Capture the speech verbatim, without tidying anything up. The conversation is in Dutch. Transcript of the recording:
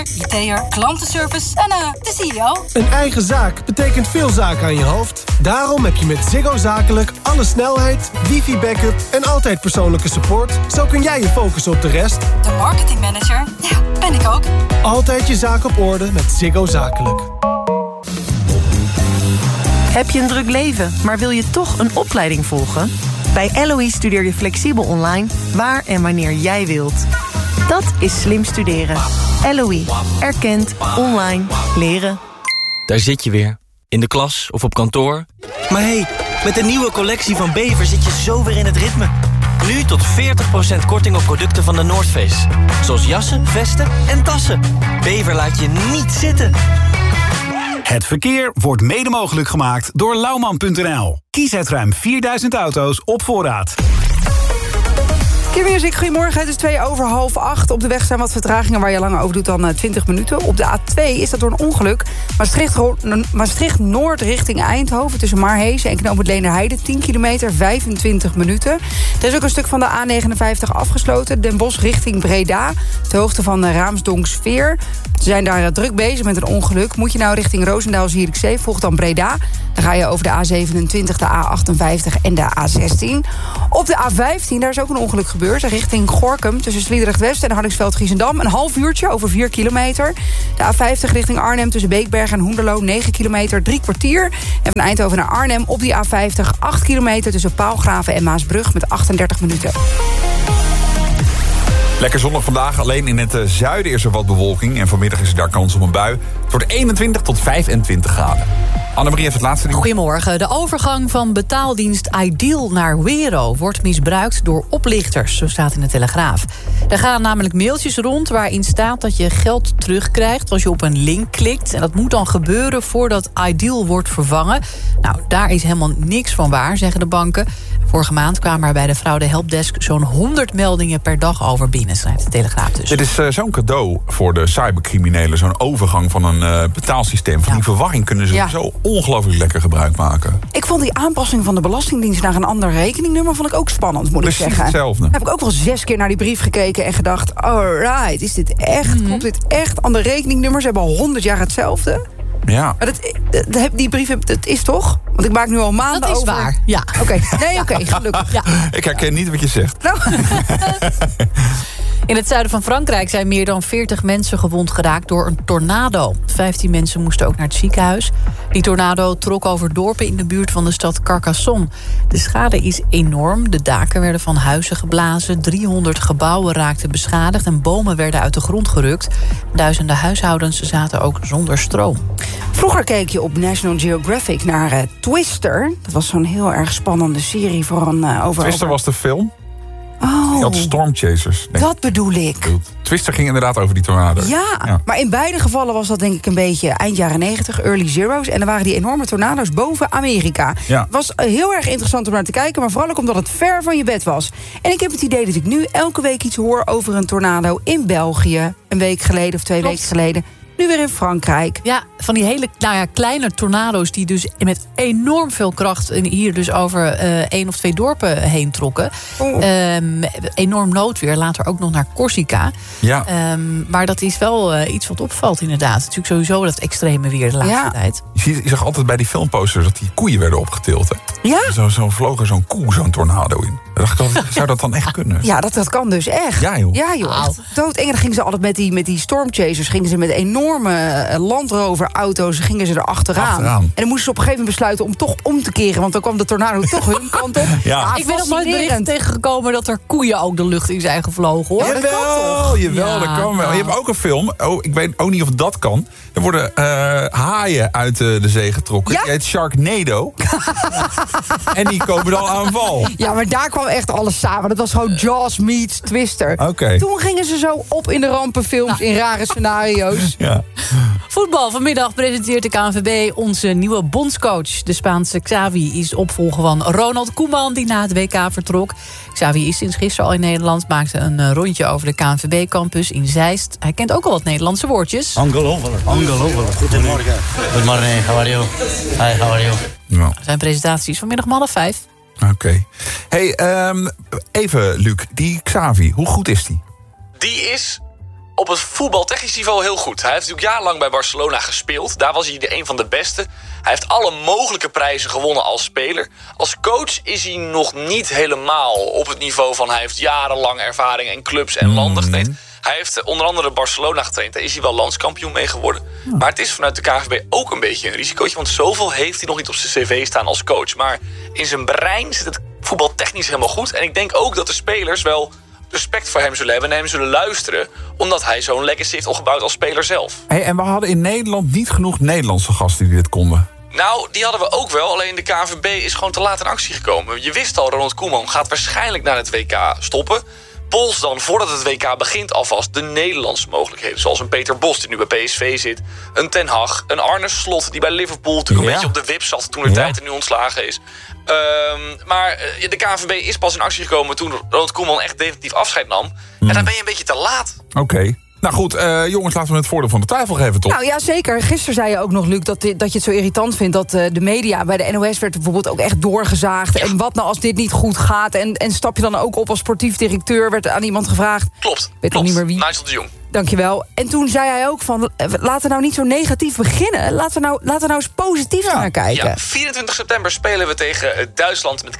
I T'er, klantenservice en uh, de C E O. Een eigen zaak betekent veel zaken aan je hoofd. Daarom heb je met Ziggo Zakelijk alle snelheid, wifi-backup en altijd persoonlijke support. Zo kun jij je focussen op de rest. De marketingmanager, ja, ben ik ook. Altijd je zaak op orde met Ziggo Zakelijk. Heb je een druk leven, maar wil je toch een opleiding volgen? Bij L O E studeer je flexibel online, waar en wanneer jij wilt. Dat is slim studeren. L O E. Erkend. Online. Leren. Daar zit je weer. In de klas of op kantoor. Maar hé, hey, met de nieuwe collectie van Bever zit je zo weer in het ritme. Nu tot veertig procent korting op producten van de North Face. Zoals jassen, vesten en tassen. Bever laat je niet zitten. Het verkeer wordt mede mogelijk gemaakt door Lauwman punt n l. Kies uit ruim vierduizend auto's op voorraad. Q-music, goedemorgen. Het is twee over half acht. Op de weg zijn wat vertragingen waar je langer over doet dan twintig minuten. Op de A twee is dat door een ongeluk. Maastricht, Maastricht Noord richting Eindhoven tussen Maarhezen en Knoop het Leenderheide. tien kilometer, vijfentwintig minuten. Er is ook een stuk van de A negenenvijftig afgesloten. Den Bosch richting Breda. Ter hoogte van Raamsdonksveer. Ze zijn daar druk bezig met een ongeluk. Moet je nou richting Roosendaal-Zierikzee, volg dan Breda. Dan ga je over de A zevenentwintig, de A achtenvijftig en de A zestien. Op de A vijftien, daar is ook een ongeluk gebeurd. Richting Gorinchem tussen Sliedrecht-West en Hardingsveld-Giessendam. Een half uurtje over vier kilometer. De A vijftig richting Arnhem tussen Beekberg en Hoenderloo. negen kilometer, drie kwartier. En van Eindhoven naar Arnhem op die A vijftig. acht kilometer tussen Paalgraven en Maasbrug met achtendertig minuten. Lekker zonnig vandaag. Alleen in het zuiden is er wat bewolking. En vanmiddag is er daar kans op een bui. Het wordt eenentwintig tot vijfentwintig graden. Annemarie heeft het laatste nieuws. Goedemorgen. De overgang van betaaldienst Ideal naar Wero wordt misbruikt door oplichters, zo staat in de Telegraaf. Er gaan namelijk mailtjes rond waarin staat dat je geld terugkrijgt als je op een link klikt. En dat moet dan gebeuren voordat Ideal wordt vervangen. Nou, daar is helemaal niks van waar, zeggen de banken. Vorige maand kwamen er bij de fraude helpdesk zo'n honderd meldingen per dag over binnen, schrijft de Telegraaf dus. Dit is uh, zo'n cadeau voor de cybercriminelen. Zo'n overgang van een uh, betaalsysteem. Van ja. die verwarring kunnen ze ja. zo ongelooflijk lekker gebruik maken. Ik vond die aanpassing van de Belastingdienst naar een ander rekeningnummer vond ik ook spannend, moet Precies ik zeggen. Hetzelfde. Heb ik ook wel zes keer naar die brief gekeken en gedacht, alright, is dit echt? Mm-hmm. Klopt dit echt? Andere rekeningnummers hebben al honderd jaar hetzelfde. Ja. Maar dat, dat, die brief, dat is toch? Want ik maak nu al maanden over. Dat is over. waar, ja. Oké, okay. nee, oké, okay, gelukkig. Ja. Ik herken niet wat je zegt. Nou. In het zuiden van Frankrijk zijn meer dan veertig mensen gewond geraakt door een tornado. vijftien mensen moesten ook naar het ziekenhuis. Die tornado trok over dorpen in de buurt van de stad Carcassonne. De schade is enorm. De daken werden van huizen geblazen. driehonderd gebouwen raakten beschadigd en bomen werden uit de grond gerukt. Duizenden huishoudens zaten ook zonder stroom. Vroeger keek je op National Geographic naar uh, Twister. Dat was zo'n heel erg spannende serie voor een uh, over. Twister was de film. Oh, je had Storm Chasers. Dat bedoel ik. Twister ging inderdaad over die tornado. Ja, ja, maar in beide gevallen was dat denk ik een beetje eind jaren negentig, early zero's. En er waren die enorme tornado's boven Amerika. Ja. Het was heel erg interessant om naar te kijken, maar vooral ook omdat het ver van je bed was. En ik heb het idee dat ik nu elke week iets hoor over een tornado in België. Een week geleden of twee Klopt. weken geleden. Nu weer in Frankrijk. Ja, van die hele nou ja, kleine tornado's die dus met enorm veel kracht hier dus over uh, één of twee dorpen heen trokken. Oh. Um, enorm noodweer, later ook nog naar Corsica. Ja. Um, maar dat is wel uh, iets wat opvalt inderdaad. Het is natuurlijk sowieso dat extreme weer de laatste ja. tijd. Je, ziet, je zag altijd bij die filmposters dat die koeien werden opgetild. Hè? Ja. Zo, zo vloog er zo'n koe, zo'n tornado in. Dacht ik altijd, zou dat dan echt kunnen? Ja, dat, dat kan dus echt. Ja, joh. Ja, joh. Echt dood. En dan gingen ze altijd met die, met die stormchasers, gingen ze met enorme uh, Land Rover auto's, gingen ze er achteraan. achteraan. En dan moesten ze op een gegeven moment besluiten om toch om te keren, want dan kwam de tornado toch hun kant op. Ja. Ja, ik ben nog nooit bericht tegengekomen dat er koeien ook de lucht in zijn gevlogen, hoor. Ja, dat kan toch? Jawel, ja. dat kan wel. Je hebt ook een film, oh, ik weet ook niet of dat kan. Er worden uh, haaien uit uh, de zee getrokken. Ja? Die heet Sharknado. En die komen dan aan wal. Ja, maar daar kwam echt alles samen. Dat was gewoon Jaws meets Twister. Okay. Toen gingen ze zo op in de rampenfilms, nou. in rare scenario's. Ja. Voetbal. Vanmiddag presenteert de K N V B onze nieuwe bondscoach. De Spaanse Xavi is opvolger van Ronald Koeman, die na het W K vertrok. Xavi is sinds gisteren al in Nederland, maakte een rondje over de K N V B-campus in Zeist. Hij kent ook al wat Nederlandse woordjes. Ongelooflijk, ongelooflijk. Goedemorgen. Goedemorgen, how are you? Hi, how are you? Ja. Zijn presentatie is vanmiddag om half vijf. Oké. Okay. Hey, um, even Luc, die Xavi, hoe goed is die? Die is op het voetbaltechnisch niveau heel goed. Hij heeft natuurlijk jarenlang bij Barcelona gespeeld. Daar was hij de een van de beste. Hij heeft alle mogelijke prijzen gewonnen als speler. Als coach is hij nog niet helemaal op het niveau van... hij heeft jarenlang ervaring in clubs en landen getraind. Hij heeft onder andere Barcelona getraind. Daar is hij wel landskampioen mee geworden. Ja. Maar het is vanuit de K N V B ook een beetje een risicootje. Want zoveel heeft hij nog niet op zijn cv staan als coach. Maar in zijn brein zit het voetbaltechnisch helemaal goed. En ik denk ook dat de spelers wel respect voor hem zullen hebben... en hem zullen luisteren, omdat hij zo'n legacy heeft opgebouwd als speler zelf. Hey, en we hadden in Nederland niet genoeg Nederlandse gasten die dit konden. Nou, die hadden we ook wel. Alleen de K N V B is gewoon te laat in actie gekomen. Je wist al, Ronald Koeman gaat waarschijnlijk naar het W K stoppen. Pols dan, voordat het W K begint, alvast de Nederlandse mogelijkheden. Zoals een Peter Bos, die nu bij P S V zit. Een Ten Hag, een Arne Slot, die bij Liverpool natuurlijk ja. een beetje op de wip zat toen de ja. tijd en nu ontslagen is. Um, maar uh, de K N V B is pas in actie gekomen toen Ronald Koeman echt definitief afscheid nam. Mm. En dan ben je een beetje te laat. Oké. Okay. Nou goed, uh, jongens, laten we het voordeel van de twijfel geven, toch? Nou ja, zeker. Gisteren zei je ook nog, Luc, dat, dat je het zo irritant vindt... dat uh, de media bij de N O S werd bijvoorbeeld ook echt doorgezaagd. Ja. En wat nou als dit niet goed gaat? En, en stap je dan ook op als sportief directeur? Werd aan iemand gevraagd. Klopt. Weet nog niet meer wie. Nigel de Jong. Dankjewel. En toen zei hij ook van, laten we nou niet zo negatief beginnen. Laten we nou, laten we nou eens positief ja. naar kijken. Ja, vierentwintig september spelen we tegen Duitsland met